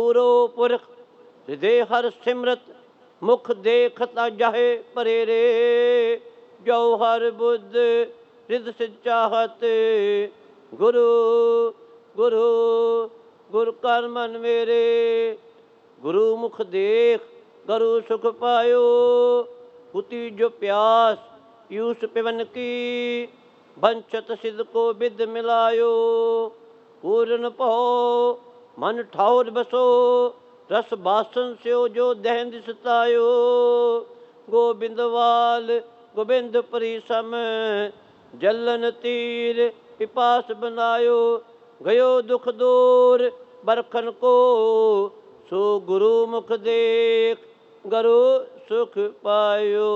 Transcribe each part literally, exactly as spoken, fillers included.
ਪੂਰੋ ਪੁਰਖ ਹਿਰਦੇ ਹਰ ਸਿਮਰਤ ਮੁਖ ਦੇਖਤ ਜਾਹੇ ਪਰੇ ਰੇ। ਜੋ ਹਰ ਬੁੱਧ ਰਿਦ ਸਿਧ ਚਾਹਤ ਗੁਰੂ ਗੁਰੂ ਗੁਰ ਕਰ ਮਨ ਮੇਰੇ। ਗੁਰੂ ਮੁਖ ਦੇਖ ਗੁਰੂ ਸੁਖ ਪਾਇਓ। ਹੁਤੀ ਜੋ ਪਿਆਸ यूस पिवन की बंचत सिद्ध को विद मिलायो। पूरन पहो मन ठाउर बसो रस बासन स्यो जो दहन सतायो। गोबिंदवाल गोबिंद परिसम जलन तीर पिपास बनायो। गयो दुख दूर बरखन को सो गुरु मुख देख गुरु सुख पायो।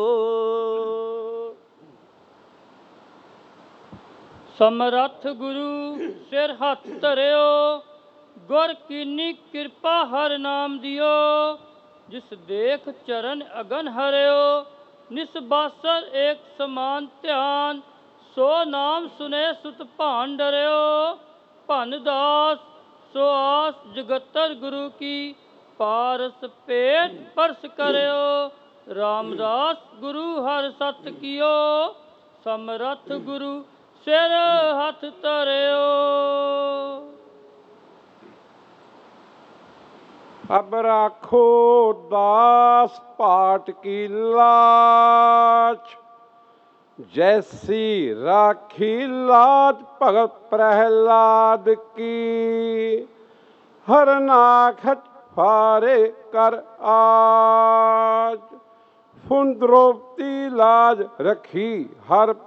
ਸਮਰੱਥ ਗੁਰੂ ਸਿਰ ਹੱਥ ਧਰਿਓ। ਗੁਰ ਕੀਨੀ ਕਿਰਪਾ ਹਰ ਨਾਮ ਦਿਓ। ਜਿਸ ਦੇਖ ਚਰਨ ਅਗਨ ਹਰਿਓ। ਨਿਸਬਾਸਰ ਏਕ ਸਮਾਨ ਧਿਆਨ ਸੋ ਨਾਮ ਸੁਨੇ ਸੁਤ ਭਾਨ ਡਰਿਓ। ਭਨ ਦਾਸ ਸੋ ਆਸ ਜਗਤਰ ਗੁਰੂ ਕੀ ਪਾਰਸ ਪੇਟ ਪਰਸ ਕਰਿਓ। ਰਾਮਦਾਸ ਗੁਰੂ ਹਰ ਸਤ ਕੀਓ। ਸਮਰੱਥ ਗੁਰੂ ਸਿਰ ਹੱਥ ਧਰਿਓ। ਅਬ ਰਾਖੋ ਦਾਸ ਪਾਟ ਕੀ ਲਾਜ। जैसी राखी लाज भगत प्रहलाद की। हर नाखट फारे कर आज। फुन द्रौपदी लाज रखी हर